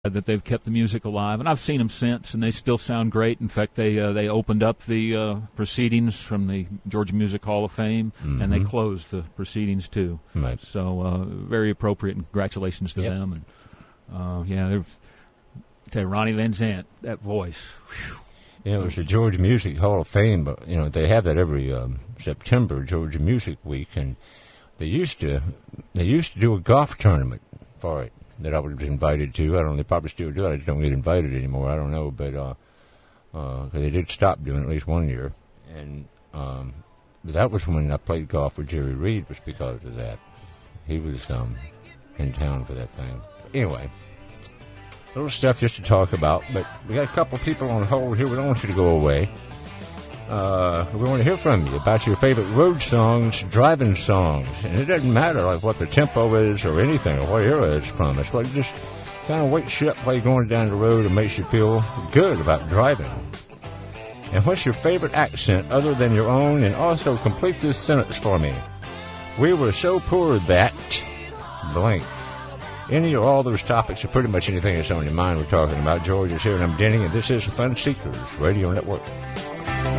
that they've kept the music alive, and I've seen them since, and they still sound great. In fact, they opened up the proceedings from the Georgia Music Hall of Fame, and they closed the proceedings too. Right. So very appropriate, and congratulations to them. And tell you, Ronnie Van Zant, that voice. Whew. Yeah, it was the Georgia Music Hall of Fame, but they have that every September, Georgia Music Week, and they used to do a golf tournament for it that I was invited to. I don't know, they probably still do it. I just don't get invited anymore. I don't know, but 'cause they did stop doing it at least one year. And that was when I played golf with Jerry Reed, was because of that. He was in town for that thing. Anyway, little stuff just to talk about, but we got a couple people on hold here. We don't want you to go away. We want to hear from you about your favorite road songs, driving songs, and it doesn't matter like what the tempo is or anything or what era it's from. It's what just kind of wakes you up while you're going down the road and makes you feel good about driving. And what's your favorite accent other than your own? And also complete this sentence for me. We were so poor that blank. Any or all those topics, or pretty much anything that's on your mind we're talking about. George is here, and I'm Denny, and this is the Fun Seekers Radio Network.